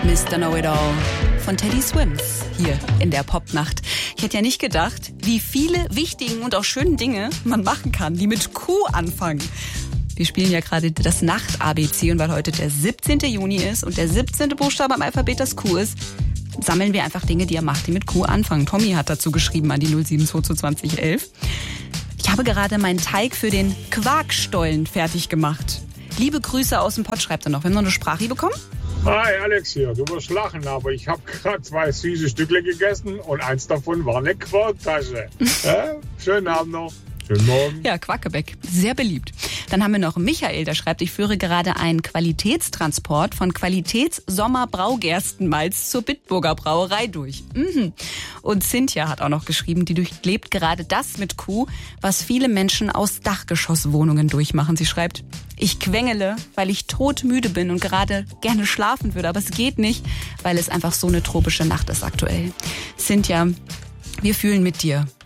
Mr. Know-It-All von Teddy Swims hier in der Popnacht. Ich hätte ja nicht gedacht, wie viele wichtigen und auch schönen Dinge man machen kann, die mit Q anfangen. Wir spielen ja gerade das Nacht-ABC und weil heute der 17. Juni ist und der 17. Buchstabe am Alphabet das Q ist, sammeln wir einfach Dinge, die ihr macht, die mit Q anfangen. Tommy hat dazu geschrieben an die 072 2011. Ich habe gerade meinen Teig für den Quarkstollen fertig gemacht. Liebe Grüße aus dem Pott, schreibt er noch. Wir haben noch eine Sprachli bekommen. Hi Alex hier, du wirst lachen, aber ich habe gerade 2 süße Stückle gegessen und eins davon war eine Quarktasche. Schönen Abend noch. Schönen Morgen. Ja, Quackebeck, sehr beliebt. Dann haben wir noch Michael, der schreibt, ich führe gerade einen Qualitätstransport von Qualitäts-Sommer-Braugerstenmalz zur Bitburger Brauerei durch. Und Cynthia hat auch noch geschrieben, die durchlebt gerade das mit Q, was viele Menschen aus Dachgeschosswohnungen durchmachen. Sie schreibt, ich quengele, weil ich todmüde bin und gerade gerne schlafen würde, aber es geht nicht, weil es einfach so eine tropische Nacht ist aktuell. Cynthia, wir fühlen mit dir.